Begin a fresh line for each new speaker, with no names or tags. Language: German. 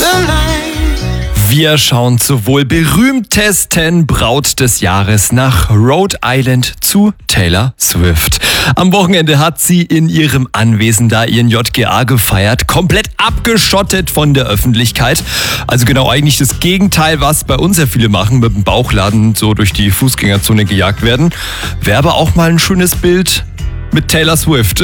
Wir schauen zur wohl berühmtesten Braut des Jahres nach Rhode Island zu Taylor Swift. Am Wochenende hat sie in ihrem Anwesen da ihren JGA gefeiert, komplett abgeschottet von der Öffentlichkeit. Also genau eigentlich das Gegenteil, was bei uns ja viele machen, mit dem Bauchladen so durch die Fußgängerzone gejagt werden. Wäre aber auch mal ein schönes Bild mit Taylor Swift.